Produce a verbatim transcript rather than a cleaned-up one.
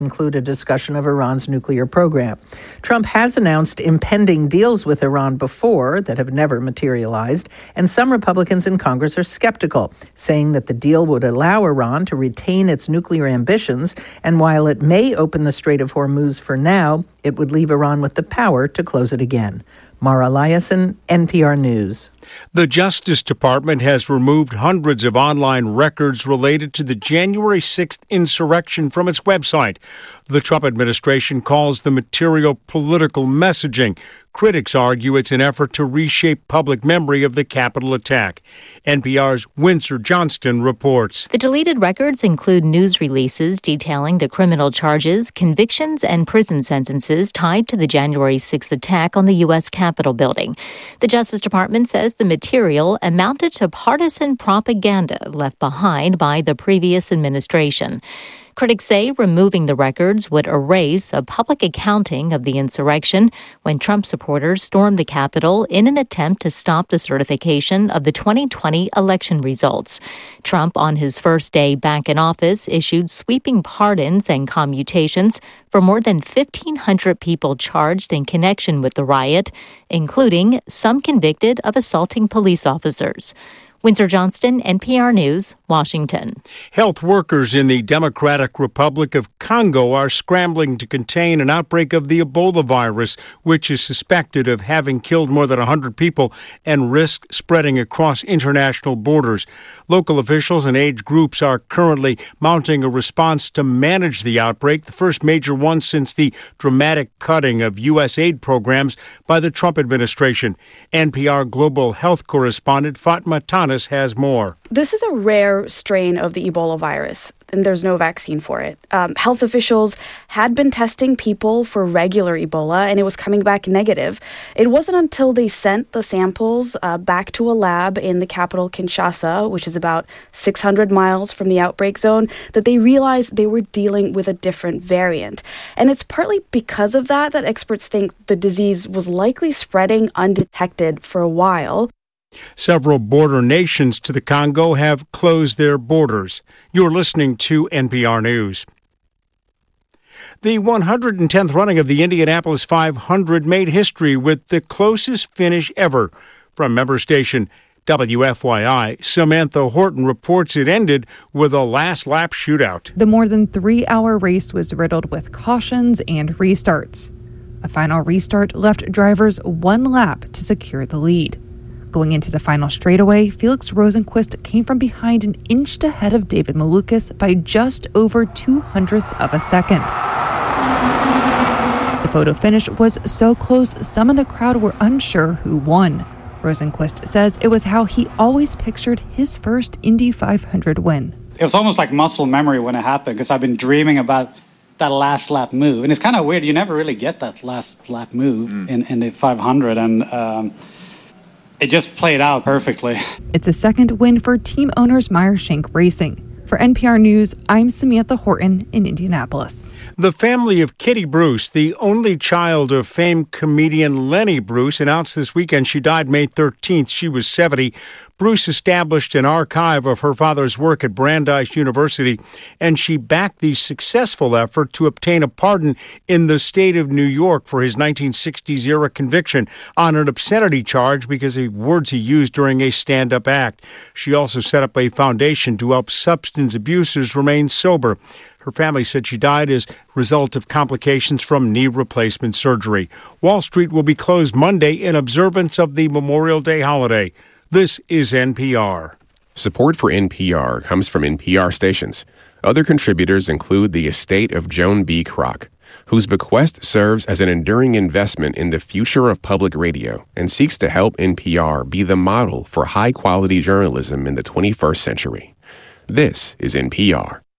include a discussion of Iran's nuclear program. Trump has announced impending deals with Iran before that have never materialized, and some Republicans in Congress are skeptical, saying that the deal would allow Iran to retain its nuclear ambitions, and while it may open the Strait of Hormuz for now, it would leave Iran with the power to close it again. Mara Liasson, N P R News. The Justice Department has removed hundreds of online records related to the January sixth insurrection from its website. The Trump administration calls the material political messaging. Critics argue it's an effort to reshape public memory of the Capitol attack. N P R's Windsor Johnston reports. The deleted records include news releases detailing the criminal charges, convictions, and prison sentences tied to the January sixth attack on the U S Capitol building. The Justice Department says the material amounted to partisan propaganda left behind by the previous administration. Critics say removing the records would erase a public accounting of the insurrection when Trump supporters stormed the Capitol in an attempt to stop the certification of the twenty twenty election results. Trump, on his first day back in office, issued sweeping pardons and commutations for more than fifteen hundred people charged in connection with the riot, including some convicted of assaulting police officers. Windsor Johnston, N P R News, Washington. Health workers in the Democratic Republic of Congo are scrambling to contain an outbreak of the Ebola virus, which is suspected of having killed more than one hundred people and risk spreading across international borders. Local officials and aid groups are currently mounting a response to manage the outbreak, the first major one since the dramatic cutting of U S aid programs by the Trump administration. N P R Global Health correspondent Fatma Tanis has more. This is a rare strain of the Ebola virus, and there's no vaccine for it. Um, health officials had been testing people for regular Ebola, and it was coming back negative. It wasn't until they sent the samples uh, back to a lab in the capital, Kinshasa, which is about six hundred miles from the outbreak zone, that they realized they were dealing with a different variant. And it's partly because of that that experts think the disease was likely spreading undetected for a while. Several border nations to the Congo have closed their borders. You're listening to N P R News. The one hundred tenth running of the Indianapolis five hundred made history with the closest finish ever. From member station W F Y I, Samantha Horton reports it ended with a last-lap shootout. The more than three-hour race was riddled with cautions and restarts. A final restart left drivers one lap to secure the lead. Going into the final straightaway, Felix Rosenqvist came from behind and inched ahead of David Malukas by just over two hundredths of a second. The photo finish was so close, some in the crowd were unsure who won. Rosenqvist says it was how he always pictured his first Indy five hundred win. It was almost like muscle memory when it happened, because I've been dreaming about that last lap move. And it's kind of weird. You never really get that last lap move mm. in, in the five hundred. And um, it just played out perfectly. It's a second win for team owners Meyer Shank Racing. For N P R News, I'm Samantha Horton in Indianapolis. The family of Kitty Bruce, the only child of famed comedian Lenny Bruce, announced this weekend she died May thirteenth. She was seventy. Bruce established an archive of her father's work at Brandeis University, and she backed the successful effort to obtain a pardon in the state of New York for his nineteen sixties-era conviction on an obscenity charge because of words he used during a stand-up act. She also set up a foundation to help substance abusers remain sober. Her family said she died as a result of complications from knee replacement surgery. Wall Street will be closed Monday in observance of the Memorial Day holiday. This is N P R. Support for N P R comes from N P R stations. Other contributors include the estate of Joan B. Kroc, whose bequest serves as an enduring investment in the future of public radio and seeks to help N P R be the model for high-quality journalism in the twenty-first century. This is N P R.